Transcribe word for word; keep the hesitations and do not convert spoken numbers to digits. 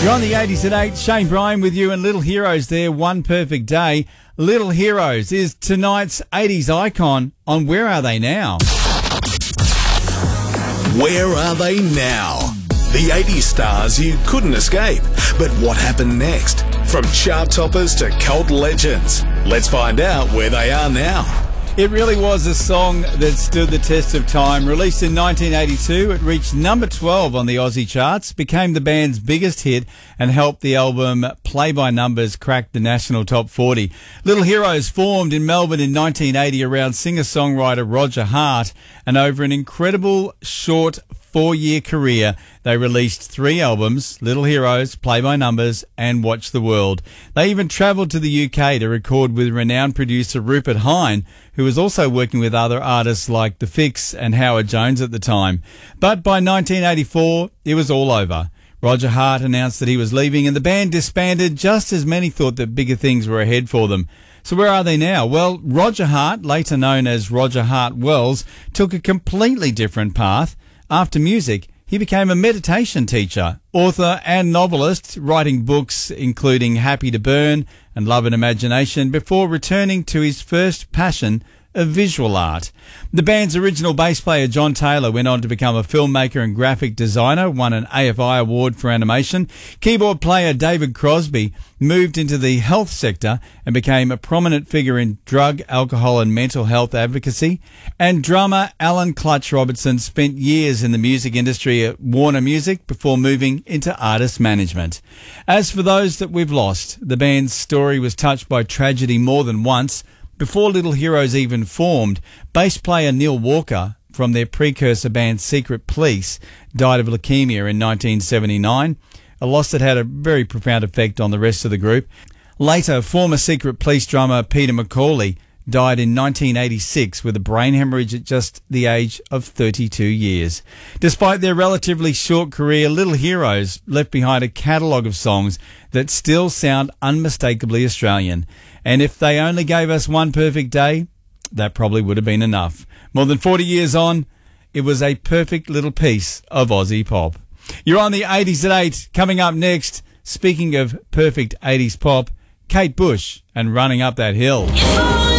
You're on the eighties at eight. Shane Bryan with you and Little Heroes there. One Perfect Day. Little Heroes is tonight's eighties icon on Where Are They Now? Where are they now? The eighties stars you couldn't escape. But what happened next? From chart toppers to cult legends. Let's find out where they are now. It really was a song that stood the test of time. Released in nineteen eighty-two, it reached number twelve on the Aussie charts, became the band's biggest hit, and helped the album Play by Numbers crack the national top forty. Little Heroes formed in Melbourne in nineteen eighty around singer-songwriter Roger Hart, and over an incredible short four-year career, they released three albums: Little Heroes, Play by Numbers, and Watch the World. They even travelled to the U K to record with renowned producer Rupert Hine, who was also working with other artists like The Fix and Howard Jones at the time. But by nineteen eighty-four, it was all over. Roger Hart announced that he was leaving, and the band disbanded just as many thought that bigger things were ahead for them. So where are they now? Well, Roger Hart, later known as Roger Hart Wells, took a completely different path. After music, he became a meditation teacher, author and novelist, writing books including Happy to Burn and Love and Imagination, before returning to his first passion of visual art. The band's original bass player John Taylor went on to become a filmmaker and graphic designer, won an A F I award for animation. Keyboard player David Crosby moved into the health sector and became a prominent figure in drug, alcohol and mental health advocacy. And drummer Alan Clutch Robertson spent years in the music industry at Warner Music before moving into artist management. As for those that we've lost, the band's story was touched by tragedy more than once. Before Little Heroes even formed, bass player Neil Walker from their precursor band Secret Police died of leukemia in nineteen seventy-nine, a loss that had a very profound effect on the rest of the group. Later, former Secret Police drummer Peter McCauley died in nineteen eighty-six with a brain hemorrhage at just the age of thirty-two years. Despite their relatively short career, Little Heroes left behind a catalogue of songs that still sound unmistakably Australian. And if they only gave us one perfect day, that probably would have been enough. More than forty years on, it was a perfect little piece of Aussie pop. You're on the eighties at eight. Coming up next, speaking of perfect eighties pop, Kate Bush and Running Up That Hill.